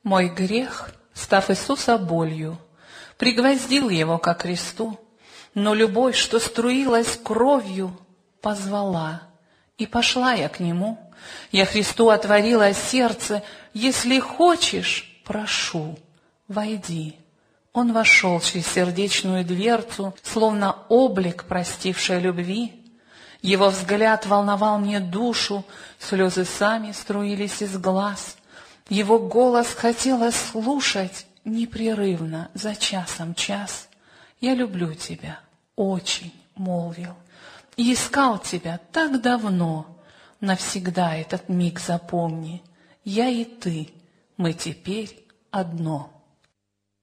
Мой грех, став Иисуса болью, пригвоздил его ко кресту, но любовь, что струилась кровью, позвала, и пошла я к Нему. Я Христу отворила сердце: если хочешь, прошу, войди. Он вошел через сердечную дверцу, словно облик простившей любви. Его взгляд волновал мне душу, слезы сами струились из глаз. Его голос хотелось слушать непрерывно, за часом час. «Я люблю тебя, очень», — молвил, — «и искал тебя так давно. Навсегда этот миг запомни. Я и ты, мы теперь одно».